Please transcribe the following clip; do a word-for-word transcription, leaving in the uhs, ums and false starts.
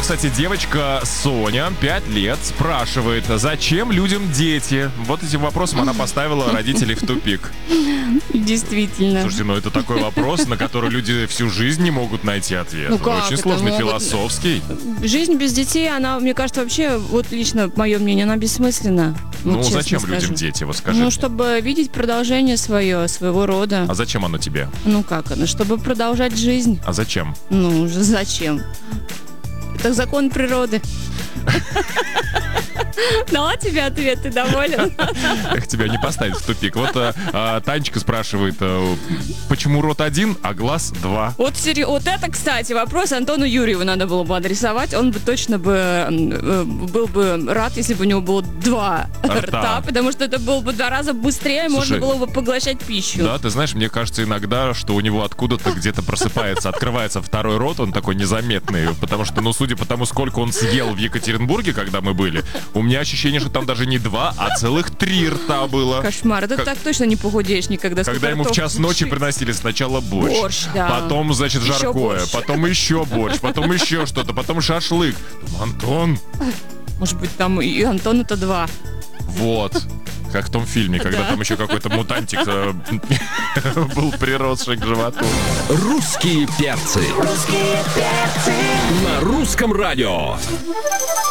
вот, кстати, девочка Соня, пять лет, спрашивает, зачем людям дети? Вот этим вопросом она поставила родителей в тупик. Действительно. Слушайте, ну это такой вопрос, на который люди всю жизнь не могут найти ответ. Ну как Очень это сложный, могут? философский. Жизнь без детей, она, мне кажется, вообще, вот лично мое мнение, она бессмысленна. Вот Ну, честно зачем скажу. людям дети, вот скажи Ну, мне. чтобы видеть продолжение свое, своего рода. А зачем оно тебе? Ну как оно? Чтобы продолжать жизнь. А зачем? Ну, уже зачем? Это закон природы. Дала тебе ответ, ты доволен? Эх, тебя не поставить в тупик. Вот а, а, Танечка спрашивает, а, почему рот один, а глаз два? Вот, сери- вот это, кстати, вопрос Антону Юрьеву надо было бы адресовать. Он бы точно бы э, был бы рад, если бы у него было два Рта. рта, потому что это было бы в два раза быстрее, Слушай, можно было бы поглощать пищу. Да, ты знаешь, мне кажется иногда, что у него откуда-то где-то просыпается, открывается второй рот, он такой незаметный, потому что, ну, судя по тому, сколько он съел в Екатеринбурге, когда мы были, у меня ощущение, что там даже не два, а целых три рта было. Кошмар, это Как- так точно не похудеешь никогда. Когда Сколько ему в ртов час ночи лишить. приносили сначала борщ, Борщ, да. потом, значит, Еще жаркое, борщ. потом еще борщ, потом еще что-то, потом шашлык. Думаю, Антон, Может быть, там и Антону-то два. вот. Как в том фильме, когда Да. там еще какой-то мутантик э, был приросший к животу. Русские перцы. Русские перцы. На русском радио.